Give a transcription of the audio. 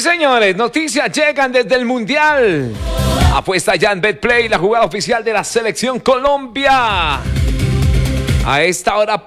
señores, noticias llegan desde el Mundial. Apuesta ya en BetPlay, la jugada oficial de la Selección Colombia. A esta hora